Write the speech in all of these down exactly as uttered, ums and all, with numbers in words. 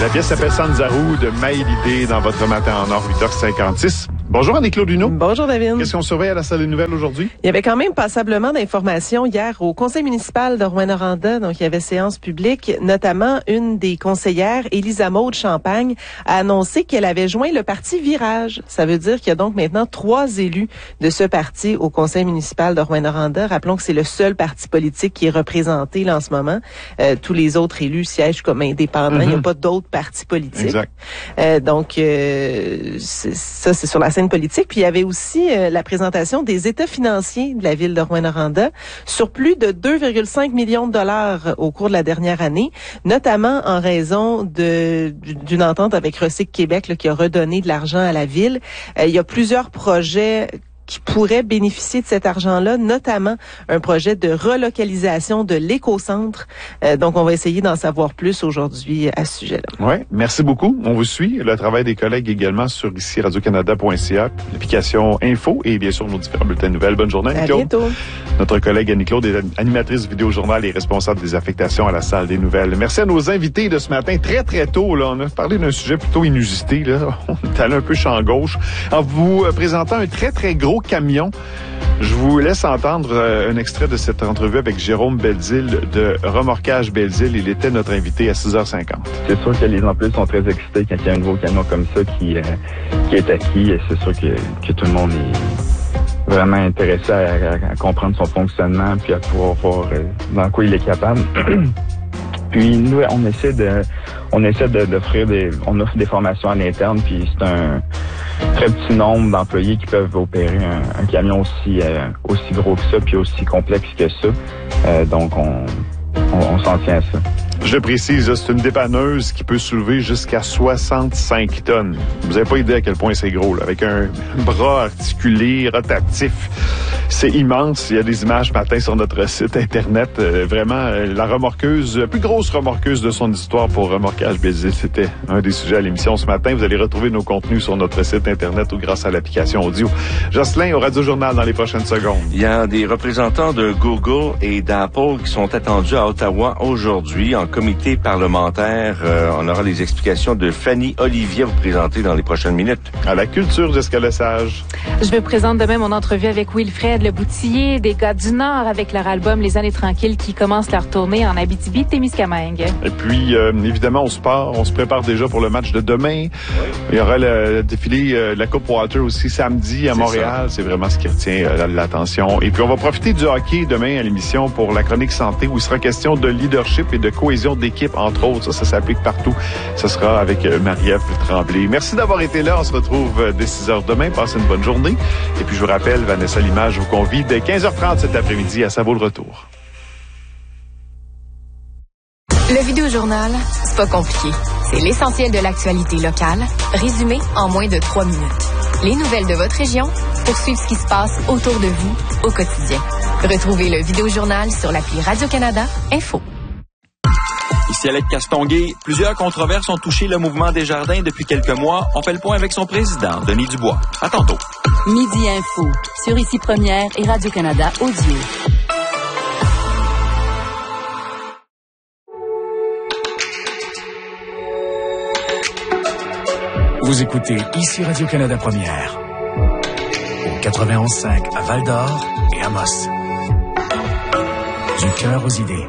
La pièce s'appelle Sanzarou de Maïlidé dans votre matin en or, huit heures cinquante-six. Bonjour Annie-Claude Duneau. Bonjour David. Qu'est-ce qu'on surveille à la salle des nouvelles aujourd'hui? Il y avait quand même passablement d'informations hier au conseil municipal de Rouyn-Noranda. Donc, il y avait séance publique, notamment une des conseillères, Élisa Maude Champagne, a annoncé qu'elle avait joint le parti Virage. Ça veut dire qu'il y a donc maintenant trois élus de ce parti au conseil municipal de Rouyn-Noranda. Rappelons que c'est le seul parti politique qui est représenté là en ce moment. Euh, tous les autres élus siègent comme indépendants. Mm-hmm. Il n'y a pas d'autres partis politiques. Exact. Euh, donc, euh, c'est, ça, c'est sur la scène politique. Puis il y avait aussi euh, la présentation des états financiers de la ville de Rouyn-Noranda sur plus de deux virgule cinq millions de dollars au cours de la dernière année, notamment en raison de d'une entente avec Recyc Québec là, qui a redonné de l'argent à la ville. Euh, il y a plusieurs projets qui pourraient bénéficier de cet argent-là, notamment un projet de relocalisation de l'écocentre. Euh, donc, on va essayer d'en savoir plus aujourd'hui à ce sujet-là. Oui, merci beaucoup. On vous suit. Le travail des collègues également sur ici radio canada point c a, l'application Info et bien sûr nos différents bulletins de nouvelles. Bonne journée, Annie-Claude. À bientôt. Notre collègue Annie-Claude est animatrice vidéo-journal et responsable des affectations à la salle des nouvelles. Merci à nos invités de ce matin. Très, très tôt, là, on a parlé d'un sujet plutôt inusité. Là. On est allé un peu champ gauche en vous présentant un très, très gros camion. Je vous laisse entendre euh, un extrait de cette entrevue avec Jérôme Belzile de Remorquage Belzile. Il était notre invité à six heures cinquante. C'est sûr que les employés sont très excités quand il y a un nouveau camion comme ça qui, euh, qui est acquis. Et c'est sûr que, que tout le monde est vraiment intéressé à, à, à comprendre son fonctionnement puis à pouvoir voir euh, dans quoi il est capable. Puis nous, on essaie de, on essaie de, d'offrir des, on offre des formations à l'interne, puis c'est un très petit nombre d'employés qui peuvent opérer un, un camion aussi, euh, aussi gros que ça, puis aussi complexe que ça. Euh, donc on, on, on s'en tient à ça. Je précise, c'est une dépanneuse qui peut soulever jusqu'à soixante-cinq tonnes. Vous n'avez pas idée à quel point c'est gros, là. Avec un bras articulé, rotatif. C'est immense. Il y a des images ce matin sur notre site Internet. Euh, vraiment, euh, la remorqueuse, la plus grosse remorqueuse de son histoire pour Remorquage Belzile. C'était un des sujets à l'émission ce matin. Vous allez retrouver nos contenus sur notre site Internet ou grâce à l'application audio. Jocelyn, au Radio Journal dans les prochaines secondes. Il y a des représentants de Google et d'Apple qui sont attendus à Ottawa aujourd'hui en comité parlementaire. Euh, on aura les explications de Fanny Olivier à vous présenter dans les prochaines minutes. À la culture, Jessica Lesage. Je vous présente demain mon entrevue avec Wilfred Le Boutillier, des gars du Nord, avec leur album Les Années Tranquilles qui commence leur tournée en Abitibi-Témiscamingue. Et puis, euh, évidemment, on se part, on se prépare déjà pour le match de demain. Oui. Il y aura le défilé euh, de la Coupe Water aussi samedi à C'est Montréal. Ça. C'est vraiment ce qui retient euh, l'attention. Et puis, on va profiter du hockey demain à l'émission pour la chronique santé où il sera question de leadership et de cohésion d'équipe, entre autres. Ça, ça s'applique partout. Ce sera avec euh, Marie-Ève Tremblay. Merci d'avoir été là. On se retrouve euh, dès six heures demain. Passez une bonne journée. Et puis, je vous rappelle, Vanessa Limage vous convie dès quinze heures trente cet après-midi à Ça vaut le retour. Le Vidéojournal, c'est pas compliqué. C'est l'essentiel de l'actualité locale, résumé en moins de trois minutes. Les nouvelles de votre région pour suivre ce qui se passe autour de vous au quotidien. Retrouvez le Vidéojournal sur l'appli Radio-Canada Info. Ici Alec Castonguay. Plusieurs controverses ont touché le mouvement Desjardins depuis quelques mois. On fait le point avec son président, Denis Dubois. À tantôt. Midi Info, sur Ici Première et Radio-Canada Audio. Vous écoutez Ici Radio-Canada Première. Au quatre-vingt-onze cinq à Val-d'Or et Amos. Du cœur aux idées.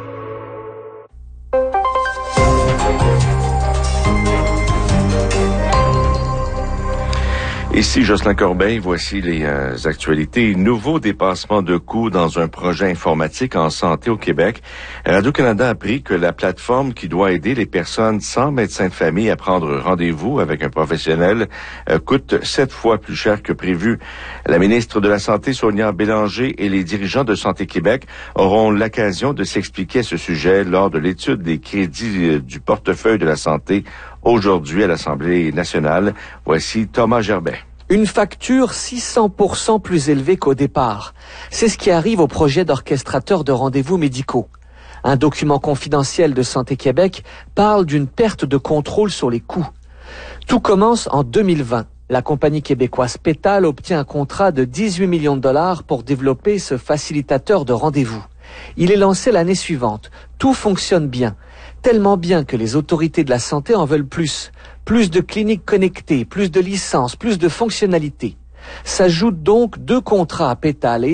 Ici Jocelyn Corbeil, voici les euh, actualités. Nouveau dépassement de coûts dans un projet informatique en santé au Québec. Radio-Canada a appris que la plateforme qui doit aider les personnes sans médecin de famille à prendre rendez-vous avec un professionnel euh, coûte sept fois plus cher que prévu. La ministre de la Santé, Sonia Bélanger, et les dirigeants de Santé Québec auront l'occasion de s'expliquer à ce sujet lors de l'étude des crédits euh, du portefeuille de la santé aujourd'hui à l'Assemblée nationale. Voici Thomas Gerbet. Une facture six cents pour cent plus élevée qu'au départ. C'est ce qui arrive au projet d'orchestrateur de rendez-vous médicaux. Un document confidentiel de Santé Québec parle d'une perte de contrôle sur les coûts. Tout commence en deux mille vingt. La compagnie québécoise Pétale obtient un contrat de dix-huit millions de dollars pour développer ce facilitateur de rendez-vous. Il est lancé l'année suivante. Tout fonctionne bien. Tellement bien que les autorités de la santé en veulent plus. Plus de cliniques connectées, plus de licences, plus de fonctionnalités. S'ajoutent donc deux contrats à pétales et